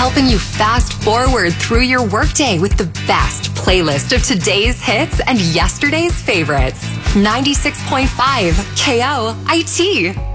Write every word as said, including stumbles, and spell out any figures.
helping you fast forward through your workday with the best playlist of today's hits and yesterday's favorites. ninety-six point five K O I T.